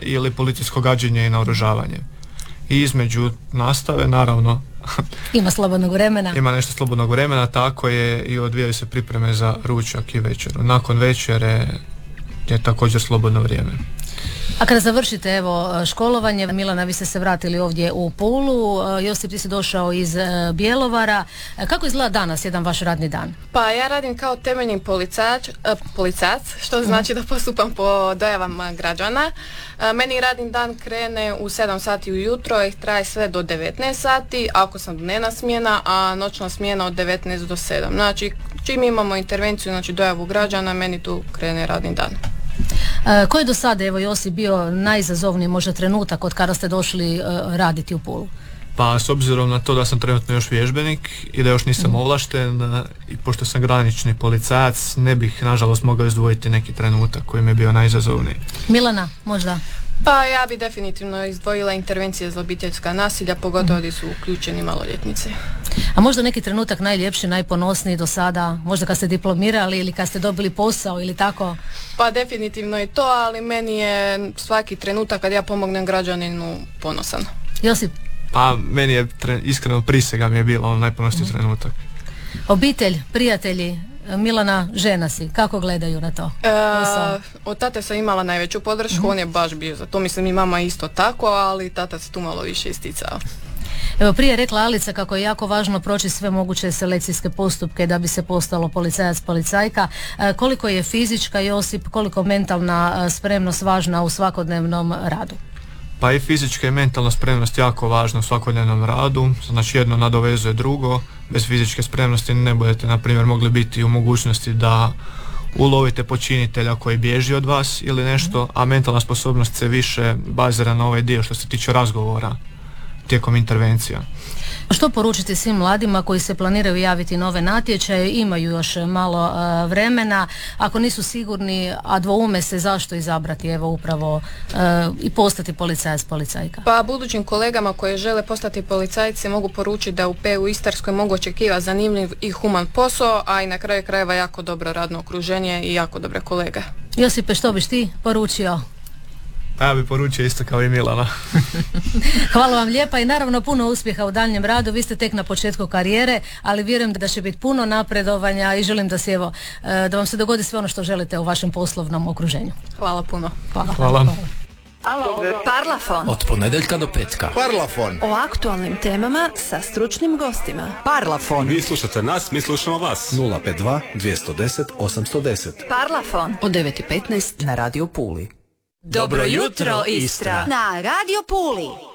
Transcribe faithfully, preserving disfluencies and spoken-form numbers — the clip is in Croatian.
ili policijsko gađenje i naoružavanje. I između nastave, naravno, ima slobodnog vremena. Ima nešto slobodnog vremena, tako je, i odvijaju se pripreme za ručak i večeru. Nakon večere je također slobodno vrijeme. A kada završite evo školovanje, Milana, vi ste se vratili ovdje u Pulu, Josip, ti si došao iz Bjelovara. Kako izgleda danas jedan vaš radni dan? Pa ja radim kao temeljni policajac, policajac, što znači da postupam po dojavama građana. Meni radni dan krene u sedam sati ujutro i traje sve do devetnaest sati, ako sam dnevna smjena, a noćna smjena od devetnaest do sedam. Znači, čim imamo intervenciju, znači dojavu građana, meni tu krene radni dan. E, koji je do sada, evo Josip, bio najizazovniji možda trenutak od kada ste došli e, raditi u Pulu? Pa s obzirom na to da sam trenutno još vježbenik i da još nisam ovlašten i pošto sam granični policajac, ne bih nažalost mogao izdvojiti neki trenutak koji mi je bio najizazovniji. Milana, možda? Pa ja bi definitivno izdvojila intervencije za obiteljska nasilja, pogotovo gdje su uključeni maloljetnici. A možda neki trenutak najljepši, najponosniji do sada, možda kad ste diplomirali ili kad ste dobili posao ili tako? Pa definitivno je to, ali meni je svaki trenutak kad ja pomognem građaninu ponosan. Josip? Pa meni je tre, iskreno prisega mi je bila on najponosniji mm. trenutak. Obitelj, prijatelji, Milana, žena si, kako gledaju na to? E, od tate sam imala najveću podršku, mm-hmm. on je baš bio za to, mislim i mama isto tako, ali tata se tu malo više isticao. Evo, prije je rekla Alica kako je jako važno proći sve moguće selekcijske postupke da bi se postalo policajac, policajka. E, koliko je fizička, Josip, koliko mentalna spremnost važna u svakodnevnom radu? Pa i fizička i mentalna spremnost jako važna u svakodnevnom radu, znači jedno nadovezuje drugo. Bez fizičke spremnosti ne budete, na primjer, mogli biti u mogućnosti da ulovite počinitelja koji bježi od vas ili nešto, a mentalna sposobnost se više bazira na ovaj dio što se tiče razgovora tijekom intervencija. Što poručiti svim mladima koji se planiraju javiti nove natječaje, imaju još malo uh, vremena, ako nisu sigurni, a dvoume se zašto izabrati evo upravo uh, i postati policajac, policajka? Pa budućim kolegama koji žele postati policajci mogu poručiti da u P U Istarskoj mogu očekivati zanimljiv i human posao, a i na kraju krajeva jako dobro radno okruženje i jako dobre kolege. Josipe, što biš ti poručio? Pa ja bih poručio isto kao i Milana. Hvala vam lijepa i naravno puno uspjeha u daljnjem radu. Vi ste tek na početku karijere, ali vjerujem da će biti puno napredovanja i želim da se evo, da vam se dogodi sve ono što želite u vašem poslovnom okruženju. Hvala puno. Hvala. Hvala. Alo, Parlafon. Od ponedjeljka do petka. Parlafon. O aktualnim temama sa stručnim gostima. Parlafon. Vi slušate nas, mi slušamo vas. nula pet dva, dvjesto deset, osamsto deset. Parlafon. Od devet i petnaest na Radio Puli. Dobro jutro, Istra. Na Radio Puli.